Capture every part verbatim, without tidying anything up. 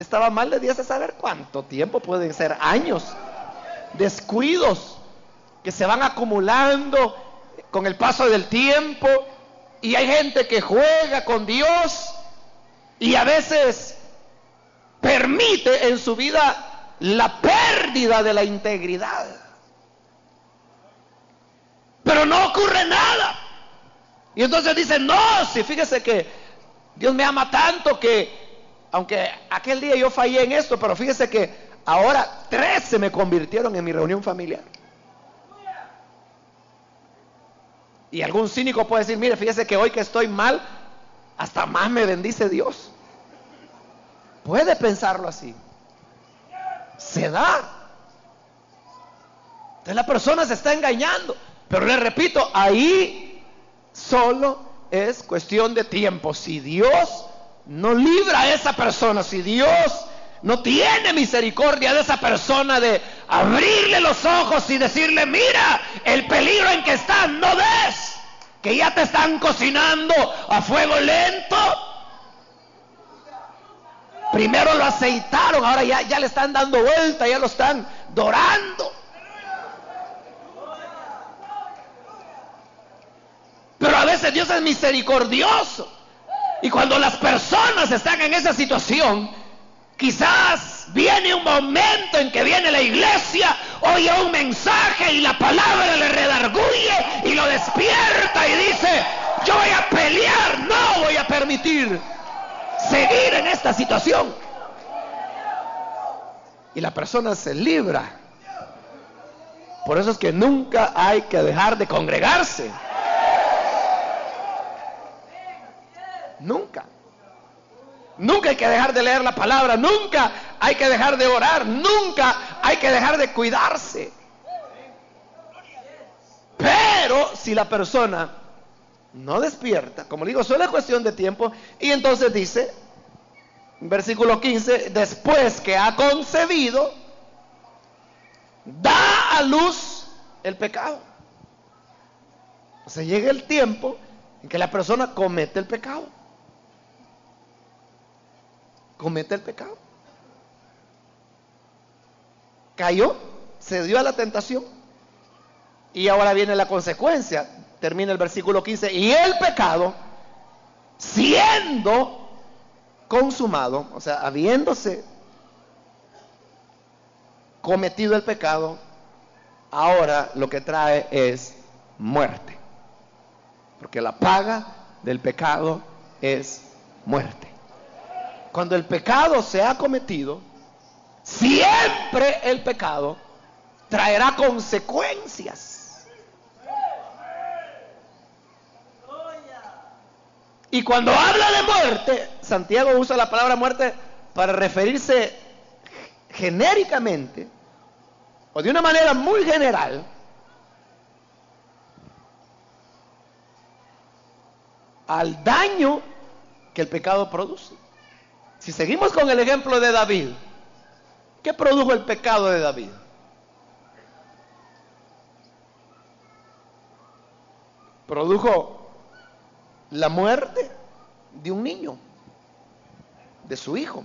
estaba mal de Dios a saber cuánto tiempo, pueden ser años. Descuidos que se van acumulando con el paso del tiempo, y hay gente que juega con Dios y a veces permite en su vida la pérdida de la integridad, pero no ocurre nada. Y entonces dicen, no, si fíjese que Dios me ama tanto que, aunque aquel día yo fallé en esto, pero fíjese que ahora tres se me convirtieron en mi reunión familiar. Y algún cínico puede decir, mire, fíjese que hoy que estoy mal, hasta más me bendice Dios. Puede pensarlo así. Se da. Entonces la persona se está engañando. Pero le repito, ahí solo es cuestión de tiempo. Si Dios no libra a esa persona, si Dios no tiene misericordia de esa persona, de abrirle los ojos y decirle, mira el peligro en que estás, no ves que ya te están cocinando a fuego lento. Primero lo aceitaron, ahora ya, ya le están dando vuelta, ya lo están dorando. Pero a veces Dios es misericordioso, y cuando las personas están en esa situación, quizás viene un momento en que viene la iglesia, oye un mensaje y la palabra le redarguye y lo despierta y dice, yo voy a pelear, no voy a permitir seguir en esta situación. Y la persona se libra. Por eso es que nunca hay que dejar de congregarse. Nunca. Nunca hay que dejar de leer la palabra, nunca hay que dejar de orar, nunca hay que dejar de cuidarse. Pero si la persona no despierta, como digo, solo es cuestión de tiempo. Y entonces dice, versículo quince, después que ha concebido, da a luz el pecado. O sea, llega el tiempo en que la persona comete el pecado. Comete el pecado. Cayó, se dio a la tentación. Y ahora viene la consecuencia. Termina el versículo quince. Y el pecado, siendo consumado, o sea, habiéndose cometido el pecado, ahora lo que trae es muerte. Porque la paga del pecado es muerte. Cuando el pecado se ha cometido, siempre el pecado traerá consecuencias. Y cuando habla de muerte, Santiago usa la palabra muerte para referirse genéricamente o de una manera muy general al daño que el pecado produce. Si seguimos con el ejemplo de David, ¿qué produjo el pecado de David? Produjo la muerte de un niño, de su hijo.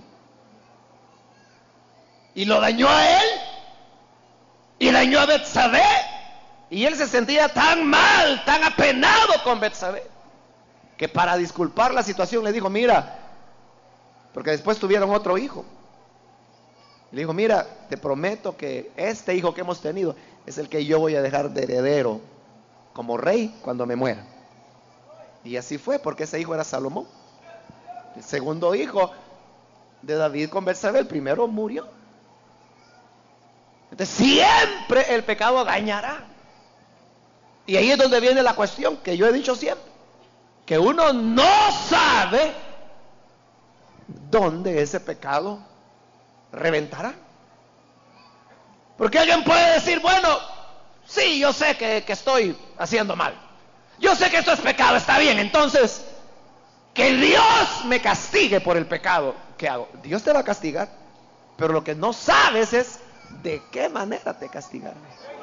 Y lo dañó a él, y dañó a Betsabé, y él se sentía tan mal, tan apenado con Betsabé, que para disculpar la situación le dijo, mira, porque después tuvieron otro hijo. Le dijo, mira, te prometo que este hijo que hemos tenido es el que yo voy a dejar de heredero como rey cuando me muera. Y así fue, porque ese hijo era Salomón. El segundo hijo de David con Betsabé, el primero murió. Entonces siempre el pecado dañará. Y ahí es donde viene la cuestión que yo he dicho siempre, que uno no sabe dónde ese pecado reventará. Porque alguien puede decir, bueno, sí, yo sé que, que estoy haciendo mal, yo sé que esto es pecado, está bien, entonces que Dios me castigue por el pecado que hago. Dios te va a castigar, pero lo que no sabes es de qué manera te castigará.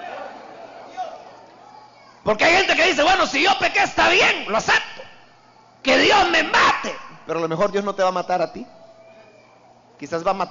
Porque hay gente que dice, bueno, si yo pequé está bien, lo acepto, que Dios me mate, pero a lo mejor Dios no te va a matar a ti, quizás va a matar